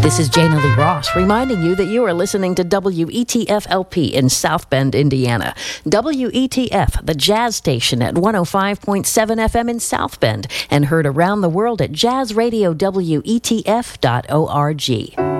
This is Jana Lee Ross reminding you that you are listening to WETF-LP in South Bend, Indiana. WETF, the jazz station at 105.7 FM in South Bend, and heard around the world at jazzradiowetf.org.